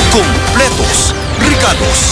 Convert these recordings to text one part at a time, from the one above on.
Kumpletos, Ricados.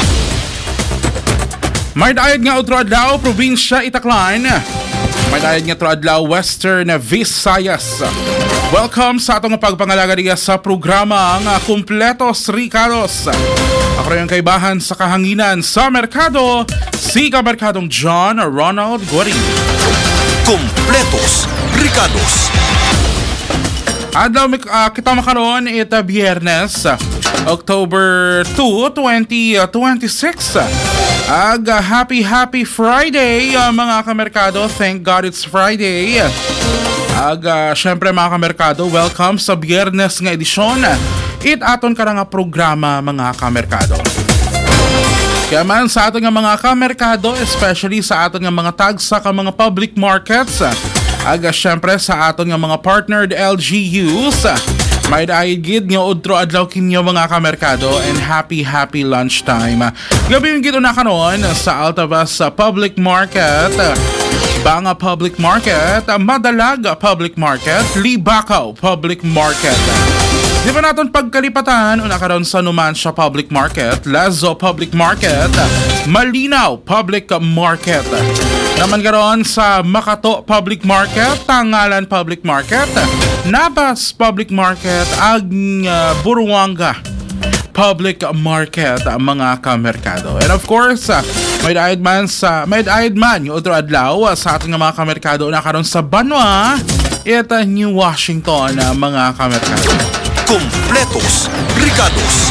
May dayad nga utro adlaw, probinsya Itaklan. May dayad nga utro adlaw, Western Visayas. Welcome sa atong pagpangalaga diya sa programa ang Kumpletos Ricados. Ako rin ang kaibahan sa kahanginan sa merkado, si Kamerkadong John Ronald Guarin. Kumpletos, Ricados. Adlaw kita makaroon ita Biyernes, October 2, 2026. Happy Friday mga kamerkado. Thank God it's Friday. Syempre mga kamerkado, welcome sa Biyernes nga edisyon. Aton ka nga programa mga kamerkado. Kaya man sa aton nga mga kamerkado, especially sa aton nga mga tagsa ka mga public markets, syempre sa aton nga mga partnered LGUs, may daigid nga udro adlaw kinyo mga kamerkado, and happy lunchtime. Gabi yung gito na kanon sa Altavas Public Market, Banga Public Market, Madalag Public Market, Libacao Public Market. Di ba natin pagkalipatan, una karon sa Numancia Public Market, Lazo Public Market, Malinaw Public Market. Naman karon sa Makato Public Market, Tangalan Public Market, Nabas Public Market, Buruanga Public Market, mga kamerkado. And of course, may daid man yung otro adlaw sa ating mga kamerkado na karon sa Banwa, New Washington, mga kamerkado. Kumpletos, Ricados.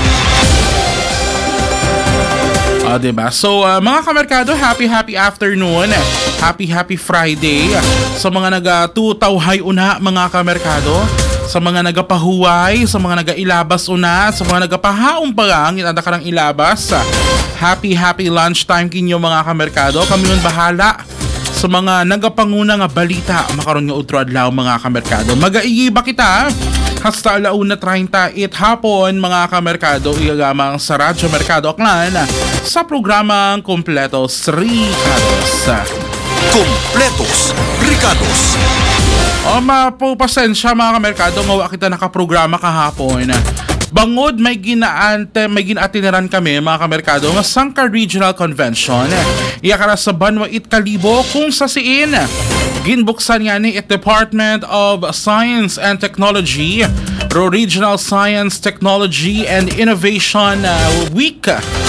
Diba? So, mga kamerkado, happy afternoon. Happy Friday. Sa mga nagatutawhay una, mga kamerkado. Sa mga nagapahuway, sa mga nagailabas una, sa mga nagapahaong pagang, itanda ka ng ilabas. Happy lunchtime kinyo mga kamerkado. Kami nun bahala sa mga nagapanguna nga balita makaroon nga utro adlaw mga kamerkado. Magaiiba kita hasta 1:30 hapon mga kamerkado, igagamang sa Radyo Merkado Aklan sa programang Kumpletos Ricados. Kumpletos, Ricados. Mapupasensya mga kamerkado, ngawa kita nakaprograma kahapon. Bangod may ginatineran kami mga kamerkado ng Sangka Regional Convention. Iyakara sa Banwa Kalibo kung sa siin. Ginbuksan nga ni Department of Science and Technology, Regional Science, Technology and Innovation Week.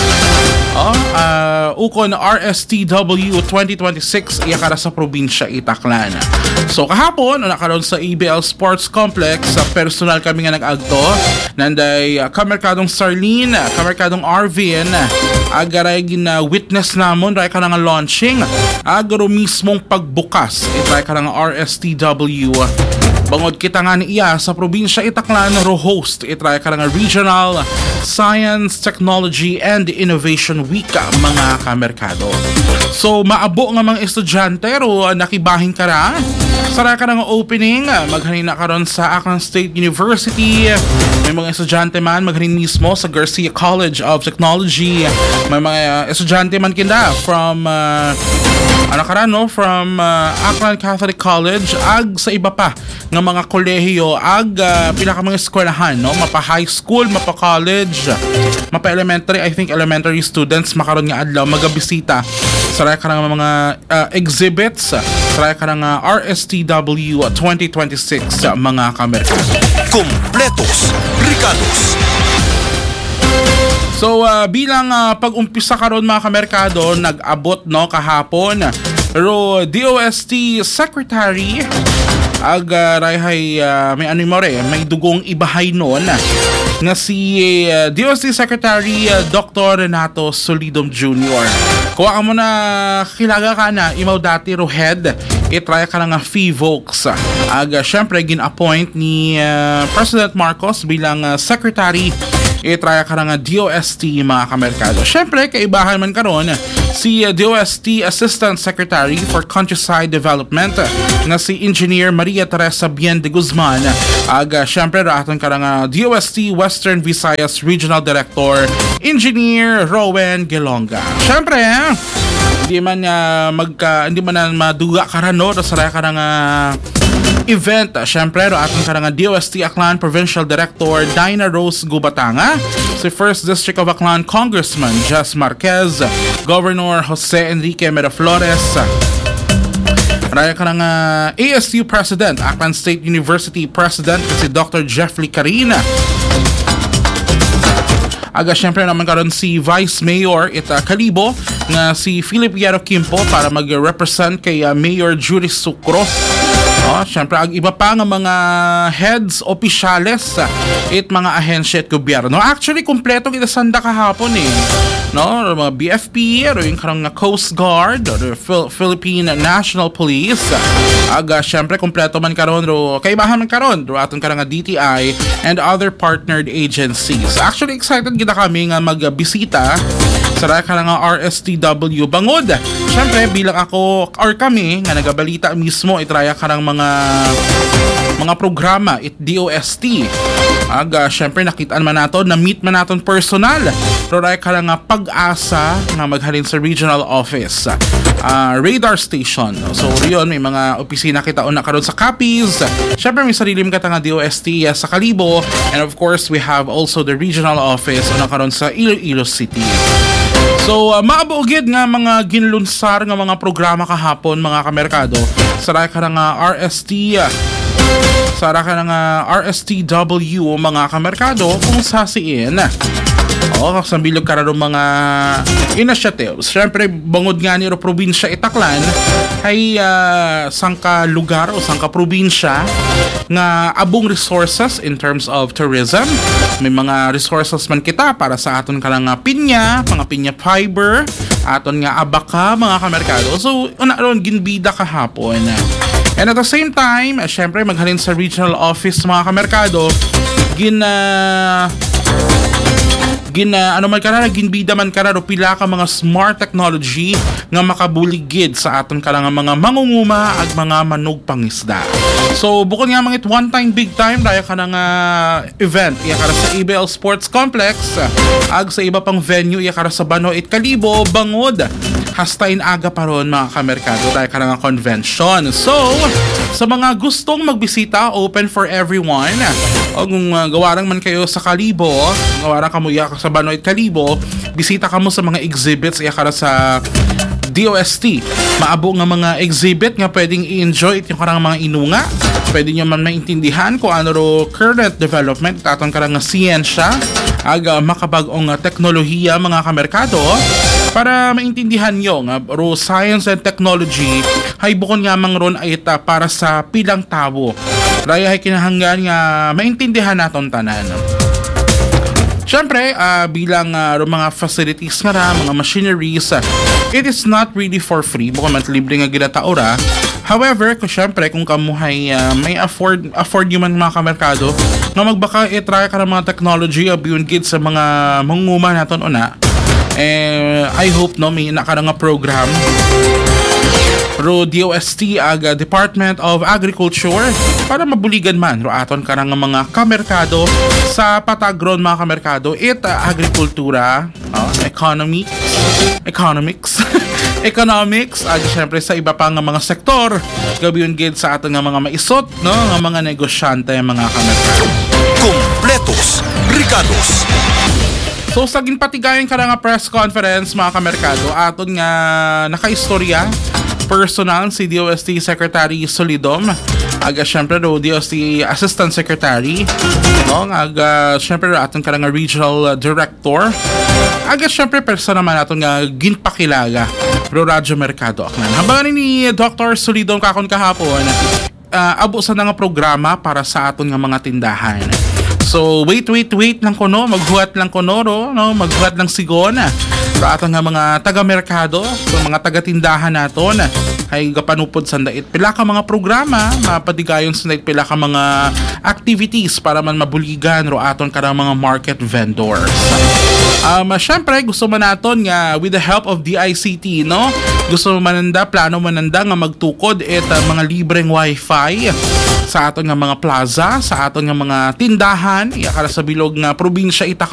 Ukon RSTW 2026 iyakara sa probinsya Itaklan. So kahapon nakaroon sa ABL Sports Complex, sa personal kami nga nag-agto nanday kamerkadong Sarlene, kamerkadong Arvin, agaray witness namon ray ka nga launching agaro mismong pagbukas itray ka nga RSTW. Bangod kita nga ni iya sa probinsya Itaklan host itry ka nga Regional Science, Technology and Innovation Week mga kamerkado. So maabo nga mga estudyante ro nakibahin ka ra sara ka nga opening maghanin na karon sa Aklan State University. May mga estudyante man maghanin mismo sa Garcia College of Technology. May mga estudyante man kinda from from Aklan Catholic College ag sa iba pa ng mga kolehiyo ag pinaka mga eskwelahan mapa high school, mapa college, mapa elementary. I think elementary students makaroon nga adlaw magabisita sa ka ng mga exhibits sa ka ng RSTW 2026 mga kamerkado. Kumpletos, Ricados. So bilang pag-umpisa karon mga kamerkado, nag-abot kahapon pero DOST Secretary may dugong ibahay noon nga si DOST Secretary Dr. Renato Solidum Jr. Kuha ka mo na kilaga ka na imaw dati ro head itry ka nga FIVOLCS. Syempre gin-appoint ni President Marcos bilang Secretary itry ka nga DOST mga kamerkado. Syempre kaibahan man karon si DOST Assistant Secretary for Countryside Development nga si Engineer Maria Teresa Bien de Guzman. Syempre raton ka nga DOST Western Visayas Regional Director Engineer Rowan Gelonga. Syempre hindi man na maduga ka ran no sa ka nga event. Syempre, ating karang DOST Aklan Provincial Director Dinah Rose Gubatanga, si 1st District of Aklan Congressman Jess Marquez, Governor Jose Enrique Miraflores, raya ka ng ASU President, Aklan State University President si Dr. Jeffrey Carina. Aga syempre naman karon si Vice Mayor Kalibo na si Philip Yero Kimpo para mag-represent kay Mayor Judy Sucro. Syempre ang iba pa nga mga heads, opisyales mga ahensya at gobyerno. Actually, kumpletong itasanda kahapon no, mga BFP, yung karang Coast Guard, or Philippine National Police. Aga syempre kumpleto man karon kaibahan man karon aton karang DTI and other partnered agencies. Actually, excited kita kami nga magbisita sa karang RSTW Bangod. Syempre bilang ako or kami nga nagabalita mismo itraya karang mga programa DOST. Aga syempre nakitaan man nato, na meet man naton personal. Pero raya karang pag-asa nga maghalin sa regional office, radar station. So riyon may mga opisina kita una karon sa Capiz. Syempre may sarili kita nga DOST sa Kalibo, and of course we have also the regional office una karon sa Iloilo City. So maabugid nga mga ginlunsar nga mga programa kahapon mga kamerkado sa raya karang RSTW mga kamerkado kung sasiin kasambilog kararo mga initiatives. Siyempre bangod nga ni probinsya Itaklan ay sangka lugar o sangka probinsya nga abong resources in terms of tourism. May mga resources man kita para sa aton karang pinya, mga pinya fiber, aton nga abaka mga kamerkado. So una ron ginbida kahapon. And at the same time, syempre maghalin sa regional office mga kamerkado, ginbida man kararo pila ka mga smart technology nga makabuligid sa aton kalang mga mangunguma ag mga manog pangisda. So bukod nga mangit one time big time daya ka ng event iya kara sa ABL Sports Complex ag sa iba pang venue iya kara sa Banoit Kalibo Bangod. Hastain aga pa ron mga kamerkado dahil ka ng convention. So, sa mga gustong magbisita, open for everyone. O kung gawarang man kayo sa Kalibo, gawarang kamuya ka sa Banoit Kalibo, bisita ka mo sa mga exhibits iya kara sa DOST. Maabo nga mga exhibit nga pwedeng i-enjoy yung karang mga inunga. Pwede nyo man maintindihan kung ano ro current development taton karang siyensya ag makabag-ong teknolohiya mga kamerkado para maintindihan nyo nga ro science and technology hay bukon nga mang ron ay para sa pilang tao. Raya hay kinahanglan nga maintindihan naton tanan. Siyempre, bilang mga facilities nga mga machineries, it is not really for free. Bukod man libre nga ginataora. However, kung kamuhay may afford nyo man mga kamerkado nga magbaka i-try ka ng mga technology beyond kids sa mga manguma naton una. I hope may naka nga program ro DOST ag Department of Agriculture para mabuligan man ro aton karang mga kamerkado sa patagron mga kamerkado agrikultura, economics ag syempre sa iba pa nga mga sektor gabiyon gid sa aton nga mga maisot nga mga negosyante mga kamerkado. Kompletos, Ricados. So sa ginpatigayon ka nga press conference mga kamerkado aton nga nakaistorya personal si DOST Secretary Solidom aga syempre do DOST Assistant Secretary aga syempre aton ka nga Regional Director aga syempre person naman aton nga ginpakilala ro Radyo Mercado Aklan. Habang ni Dr. Solidom kakon kahapon abo sa nga programa para sa aton nga mga tindahan. So wait lang kuno, maghuat lang kuno maghuat lang sigon sa aton nga mga taga-merkado, mga taga-tindahan naton ay gapanupod sa dait pila ka mga programa, mapadigayon sa dait pila ka mga activities para man mabuligan ro aton karang mga market vendors. Syempre gusto man naton nga with the help of DICT gusto mananda plano mananda nga magtukod mga libreng wifi sa aton nga mga plaza, sa aton nga mga tindahan iya kara sa bilog nga probinsya